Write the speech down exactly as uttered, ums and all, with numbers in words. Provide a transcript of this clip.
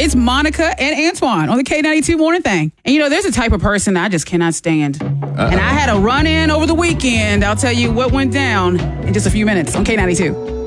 It's Monica and Antoine on the K ninety-two Morning Thing. And you know, there's a type of person I just cannot stand. Uh-oh. And I had a run-in over the weekend. I'll tell you what went down in just a few minutes on K ninety-two.